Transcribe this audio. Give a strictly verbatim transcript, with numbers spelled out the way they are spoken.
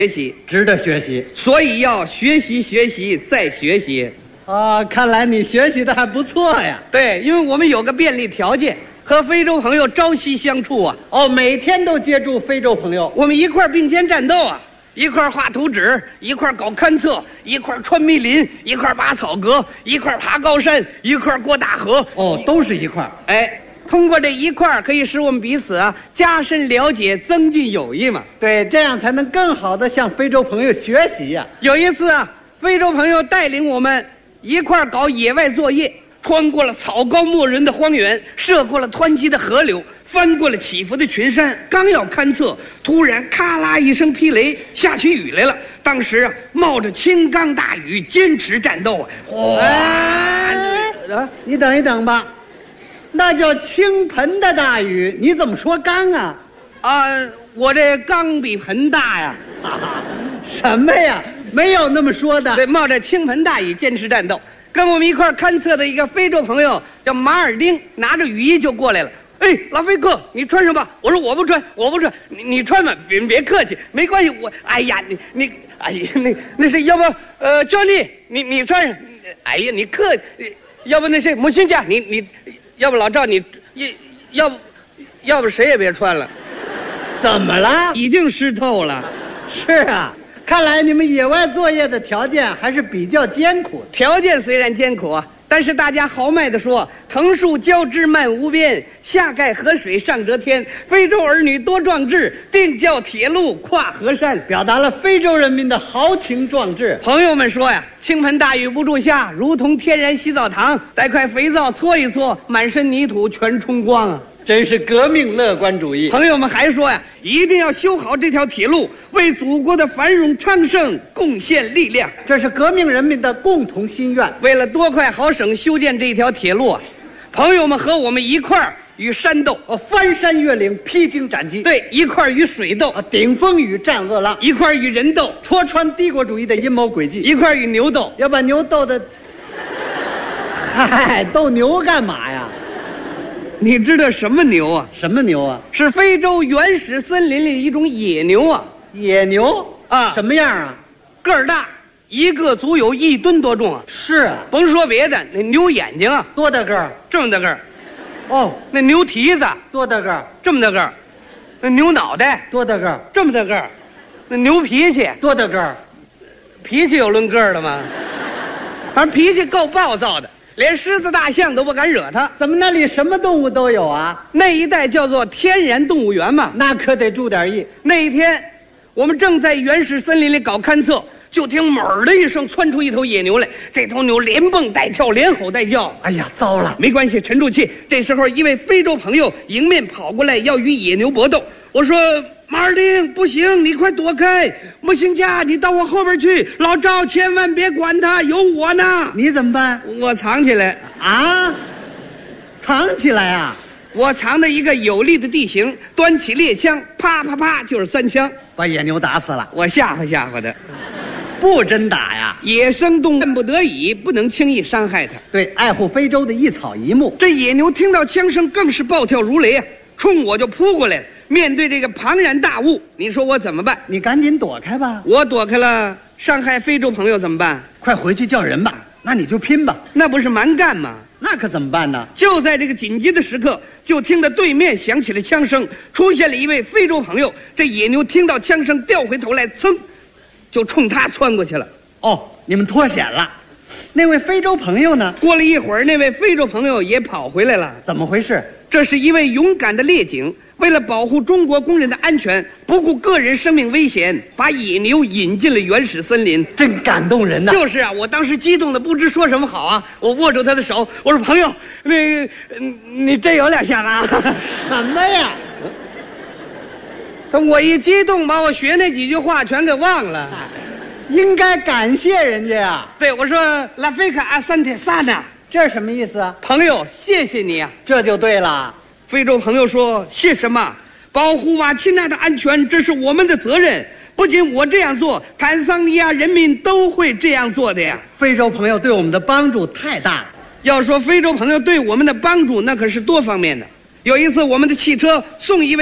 学习， 值得学习， 所以要学习学习再学习。 啊，看来你学习的还不错呀。 对，因为我们有个便利条件，和非洲朋友朝夕相处啊。 哦，每天都接触非洲朋友， 我们一块并肩战斗啊，一块画图纸，一块搞勘测，一块穿密林，一块拔草革，一块爬高山，一块过大河。 哦，都是一块。 哎，通过这一块可以使我们彼此啊加深了解，增进友谊嘛。 对，这样才能更好的向非洲朋友学习呀、啊。 有一次啊，非洲朋友带领我们一块搞野外作业，穿过了草高没人的荒原，涉过了湍急的河流，翻过了起伏的群山。刚要勘测，突然咔啦一声霹雷，下起雨来了。当时啊，冒着倾缸大雨，坚持战斗啊！哗、 哎啊！你等一等吧，那叫倾盆的大雨，你怎么说缸啊？ 啊，我这缸比盆大呀！ 啊、什么呀？没有那么说的。 对，冒着倾盆大雨坚持战斗。跟我们一块勘测的一个非洲朋友叫马尔丁，拿着雨衣就过来了。哎，拉菲克，你穿上吧。我说我不穿，我不穿，你你穿吧，别别客气，没关系。我，哎呀，你你，哎呀，那那是要不呃，教练，你你穿上。哎呀，你客，要不那谁，母亲家，你你，要不老赵你，要不要不谁也别穿了。 怎么了？ 已经湿透了。 是啊。看来你们野外作业的条件还是比较艰苦的。 条件虽然艰苦啊，但是大家豪迈地说：“藤树交枝漫无边，下盖河水上遮天。非洲儿女多壮志，定叫铁路跨河山。” 表达了非洲人民的豪情壮志。 朋友们说呀，倾盆大雨不住下，如同天然洗澡堂，带块肥皂搓一搓，满身泥土全冲光啊！ 真是革命乐观主义。 朋友们还说呀，一定要修好这条铁路，为祖国的繁荣昌盛贡献力量。 这是革命人民的共同心愿。 为了多快好省修建这条铁路啊，朋友们和我们一块儿与山斗， 哦，翻山越岭，披荆斩棘。 对，一块儿与水斗， 啊，顶风雨战恶浪； 一块儿与人斗， 戳穿帝国主义的阴谋诡计； 一块儿与牛斗， 要把牛斗的，嗨，斗牛干嘛呀？ 你知道什么牛啊？ 什么牛啊？ 是非洲原始森林里一种野牛啊。 野牛啊， 什么样啊？ 个儿大，一个足有一吨多重啊。 是啊， 甭说别的，那牛眼睛啊， 多大个儿？ 这么大个儿。 哦， 那牛蹄子多大个儿？ 这么大个儿。那牛脑袋多大个儿？ 这么大个儿。那牛脾气多大个儿？ 脾气有论个儿的吗？反正脾气够暴躁的。连狮子大象都不敢惹他。 怎么那里什么动物都有啊？ 那一带叫做天然动物园嘛。 那可得注点意。 那一天我们正在原始森林里搞勘测，就听猛的一声窜出一头野牛来。这头牛连蹦带跳，连吼带叫。 哎呀，糟了！ 没关系，沉住气。这时候一位非洲朋友迎面跑过来要与野牛搏斗。我说马尔丁，不行，你快躲开！木星家，你到我后边去。老赵，千万别管他，有我呢。 你怎么办？ 我藏起来啊，藏起来啊！ 我藏在一个有利的地形，端起猎枪，啪啪啪就是三枪， 把野牛打死了。 我吓唬吓唬他， 不真打呀！ 野生动物不得已，不能轻易伤害它。 对，爱护非洲的一草一木。 这野牛听到枪声，更是暴跳如雷啊，冲我就扑过来了。面对这个庞然大物，你说我怎么办？ 你赶紧躲开吧。 我躲开了，伤害非洲朋友怎么办？ 快回去叫人吧。那你就拼吧。 那不是蛮干吗？ 那可怎么办呢？ 就在这个紧急的时刻，就听到对面响起了枪声，出现了一位非洲朋友。这野牛听到枪声，掉回头来，噌，就冲他窜过去了。 哦，你们脱险了。那位非洲朋友呢？ 过了一会儿，那位非洲朋友也跑回来了。 怎么回事？ 这是一位勇敢的猎警，为了保护中国工人的安全，不顾个人生命危险，把野牛引进了原始森林， 真感动人呐！ 就是啊，我当时激动的不知说什么好啊！我握住他的手，我说：“朋友，那个，你真有两下子啊？” 什么呀？ 我一激动，把我学那几句话全给忘了。 应该感谢人家呀。 对，我说拉菲卡阿三铁萨呢？ 这是什么意思啊？ 朋友，谢谢你啊！ 这就对了。 非洲朋友说：“谢什么？保护瓦钦纳的安全，这是我们的责任。不仅我这样做，坦桑尼亚人民都会这样做的呀。” 非洲朋友对我们的帮助太大了。 要说非洲朋友对我们的帮助，那可是多方面的。有一次，我们的汽车送一位